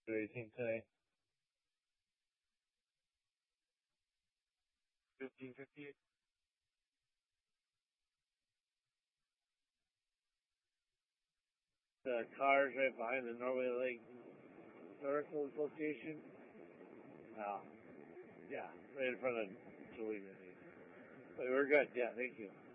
racing today? 1558. The cars right behind the Norway Lake Historical Association. Yeah, right in front of Toledo. But we're good. Yeah, thank you.